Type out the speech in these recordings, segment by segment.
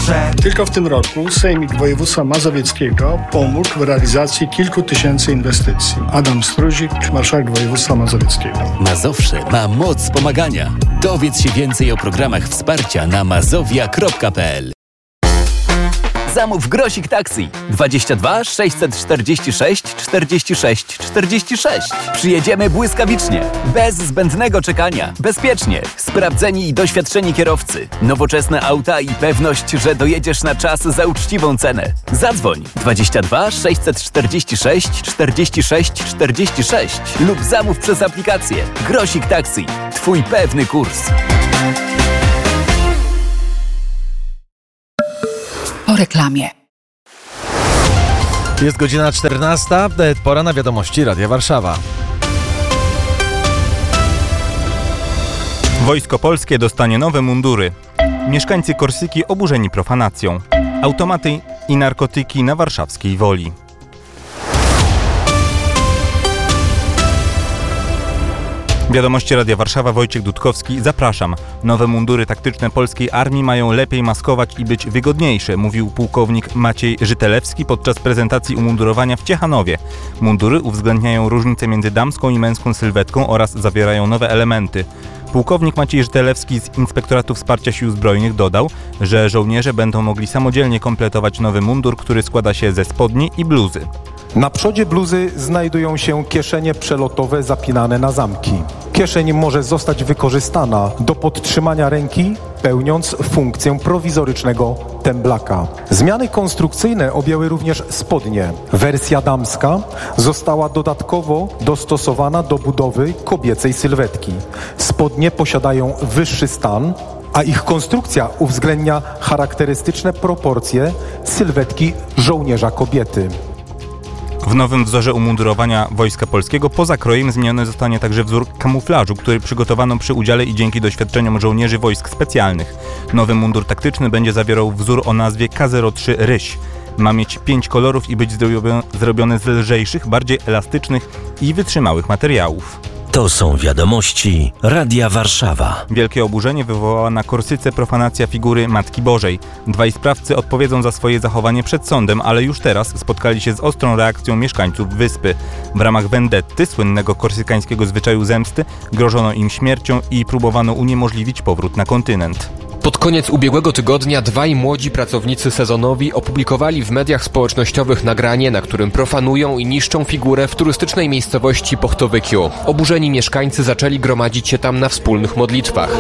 dobrze. Tylko w tym roku Sejmik Województwa Mazowieckiego pomógł w realizacji kilku tysięcy inwestycji. Adam Struzik, marszałek województwa mazowieckiego. Mazowsze ma moc pomagania. Dowiedz się więcej o programach wsparcia na mazowia.pl. Zamów Grosik Taxi 22 646 46 46. Przyjedziemy błyskawicznie, bez zbędnego czekania, bezpiecznie, sprawdzeni i doświadczeni kierowcy, nowoczesne auta i pewność, że dojedziesz na czas za uczciwą cenę. Zadzwoń 22 646 46 46 lub zamów przez aplikację. Grosik Taxi. Twój pewny kurs. Po reklamie. Jest godzina 14, pora na wiadomości Radia Warszawa. Wojsko Polskie dostanie nowe mundury. Mieszkańcy Korsyki oburzeni profanacją. Automaty i narkotyki na warszawskiej Woli. Wiadomości Radia Warszawa, Wojciech Dudkowski. Zapraszam. Nowe mundury taktyczne polskiej armii mają lepiej maskować i być wygodniejsze, mówił pułkownik Maciej Żytelewski podczas prezentacji umundurowania w Ciechanowie. Mundury uwzględniają różnice między damską i męską sylwetką oraz zawierają nowe elementy. Pułkownik Maciej Żytelewski z Inspektoratu Wsparcia Sił Zbrojnych dodał, że żołnierze będą mogli samodzielnie kompletować nowy mundur, który składa się ze spodni i bluzy. Na przodzie bluzy znajdują się kieszenie przelotowe zapinane na zamki. Kieszeń może zostać wykorzystana do podtrzymania ręki, pełniąc funkcję prowizorycznego temblaka. Zmiany konstrukcyjne objęły również spodnie. Wersja damska została dodatkowo dostosowana do budowy kobiecej sylwetki. Spodnie posiadają wyższy stan, a ich konstrukcja uwzględnia charakterystyczne proporcje sylwetki żołnierza kobiety. W nowym wzorze umundurowania Wojska Polskiego poza krojem zmieniony zostanie także wzór kamuflażu, który przygotowano przy udziale i dzięki doświadczeniom żołnierzy wojsk specjalnych. Nowy mundur taktyczny będzie zawierał wzór o nazwie K03 Ryś. Ma mieć 5 kolorów i być zrobiony z lżejszych, bardziej elastycznych i wytrzymałych materiałów. To są wiadomości Radia Warszawa. Wielkie oburzenie wywołała na Korsyce profanacja figury Matki Bożej. Dwaj sprawcy odpowiedzą za swoje zachowanie przed sądem, ale już teraz spotkali się z ostrą reakcją mieszkańców wyspy. W ramach vendetty, słynnego korsykańskiego zwyczaju zemsty, grożono im śmiercią i próbowano uniemożliwić powrót na kontynent. Pod koniec ubiegłego tygodnia dwaj młodzi pracownicy sezonowi opublikowali w mediach społecznościowych nagranie, na którym profanują i niszczą figurę w turystycznej miejscowości Pochtowy-Kiu. Oburzeni mieszkańcy zaczęli gromadzić się tam na wspólnych modlitwach.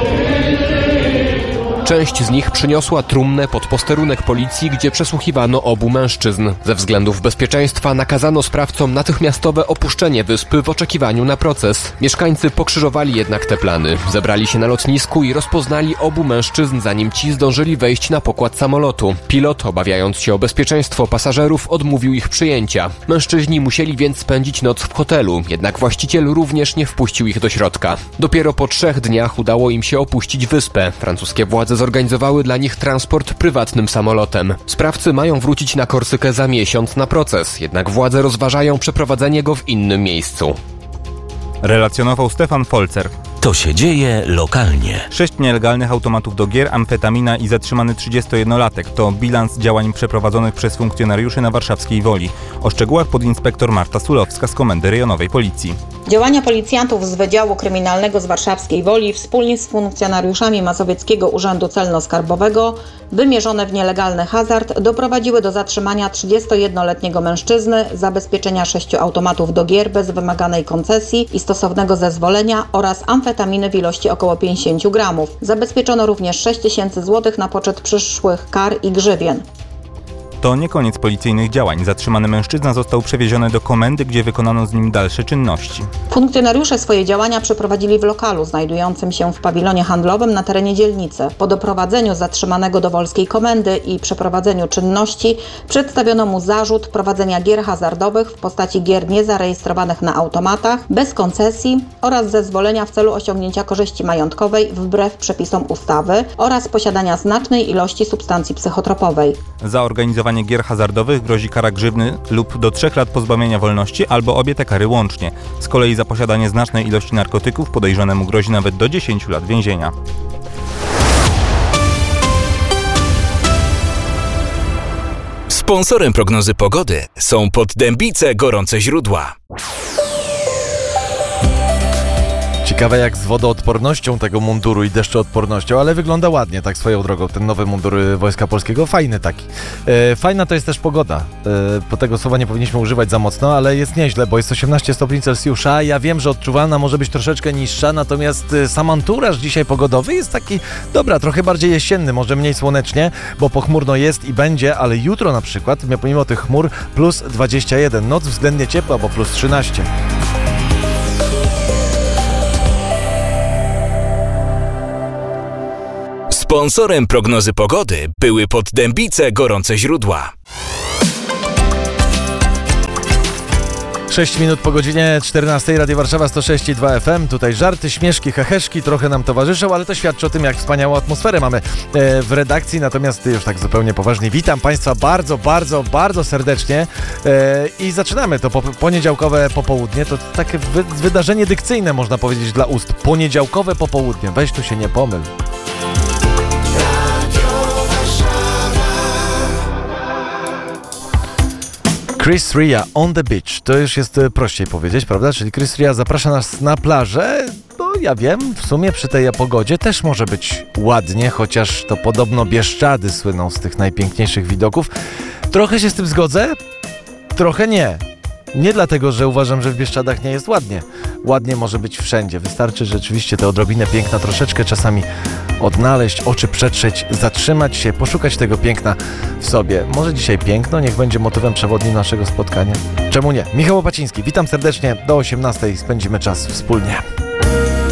Część z nich przyniosła trumnę pod posterunek policji, gdzie przesłuchiwano obu mężczyzn. Ze względów bezpieczeństwa nakazano sprawcom natychmiastowe opuszczenie wyspy w oczekiwaniu na proces. Mieszkańcy pokrzyżowali jednak te plany. Zebrali się na lotnisku i rozpoznali obu mężczyzn, zanim ci zdążyli wejść na pokład samolotu. Pilot, obawiając się o bezpieczeństwo pasażerów, odmówił ich przyjęcia. Mężczyźni musieli więc spędzić noc w hotelu, jednak właściciel również nie wpuścił ich do środka. Dopiero po 3 dniach udało im się opuścić wyspę. Francuskie władze zorganizowały dla nich transport prywatnym samolotem. Sprawcy mają wrócić na Korsykę za miesiąc na proces, jednak władze rozważają przeprowadzenie go w innym miejscu. Relacjonował Stefan Folzer. To się dzieje lokalnie. 6 nielegalnych automatów do gier, amfetamina i zatrzymany 31-latek. To bilans działań przeprowadzonych przez funkcjonariuszy na warszawskiej Woli. O szczegółach podinspektor Marta Sulowska z Komendy Rejonowej Policji. Działania policjantów z Wydziału Kryminalnego z warszawskiej Woli wspólnie z funkcjonariuszami Mazowieckiego Urzędu Celno-Skarbowego wymierzone w nielegalny hazard doprowadziły do zatrzymania 31-letniego mężczyzny, zabezpieczenia 6 automatów do gier bez wymaganej koncesji i stosownego zezwolenia oraz amfetaminy w ilości około 50 gramów. Zabezpieczono również 6 000 złotych na poczet przyszłych kar i grzywien. To nie koniec policyjnych działań. Zatrzymany mężczyzna został przewieziony do komendy, gdzie wykonano z nim dalsze czynności. Funkcjonariusze swoje działania przeprowadzili w lokalu znajdującym się w pawilonie handlowym na terenie dzielnicy. Po doprowadzeniu zatrzymanego do wolskiej komendy i przeprowadzeniu czynności przedstawiono mu zarzut prowadzenia gier hazardowych w postaci gier niezarejestrowanych na automatach, bez koncesji oraz zezwolenia w celu osiągnięcia korzyści majątkowej wbrew przepisom ustawy oraz posiadania znacznej ilości substancji psychotropowej. Za organizowanie gier hazardowych grozi kara grzywny lub do 3 lat pozbawienia wolności albo obie te kary łącznie. Z kolei za posiadanie znacznej ilości narkotyków podejrzanemu grozi nawet do 10 lat więzienia. Sponsorem prognozy pogody są Poddębice Gorące Źródła. Ciekawe jak z wodoodpornością tego munduru i deszczoodpornością, ale wygląda ładnie, tak swoją drogą, ten nowy mundur Wojska Polskiego, fajny taki. Fajna to jest też pogoda, bo tego słowa nie powinniśmy używać za mocno, ale jest nieźle, bo jest 18 stopni Celsjusza, ja wiem, że odczuwalna może być troszeczkę niższa, natomiast sam anturaż dzisiaj pogodowy jest taki, dobra, trochę bardziej jesienny, może mniej słonecznie, bo pochmurno jest i będzie, ale jutro na przykład, pomimo tych chmur, plus 21, noc względnie ciepła, bo plus 13. Sponsorem prognozy pogody były Poddębice Gorące Źródła. 6 minut po godzinie 14, Radio Warszawa 106,2 FM. Tutaj żarty, śmieszki, heheszki trochę nam towarzyszą, ale to świadczy o tym, jak wspaniałą atmosferę mamy w redakcji. Natomiast już tak zupełnie poważnie witam Państwa bardzo, bardzo, bardzo serdecznie i zaczynamy to poniedziałkowe popołudnie. To takie wydarzenie dykcyjne, można powiedzieć, dla ust. Poniedziałkowe popołudnie. Weź tu się nie pomyl. Chris Ria on the beach. To już jest prościej powiedzieć, prawda? Czyli Chris Ria zaprasza nas na plażę. No ja wiem, w sumie przy tej pogodzie też może być ładnie, chociaż to podobno Bieszczady słyną z tych najpiękniejszych widoków. Trochę się z tym zgodzę, trochę nie. Nie dlatego, że uważam, że w Bieszczadach nie jest ładnie. Ładnie może być wszędzie. Wystarczy rzeczywiście tę odrobinę piękna troszeczkę czasami odnaleźć, oczy przetrzeć, zatrzymać się, poszukać tego piękna w sobie. Może dzisiaj piękno, niech będzie motywem przewodnim naszego spotkania. Czemu nie? Michał Opaciński, witam serdecznie. Do 18:00 spędzimy czas wspólnie.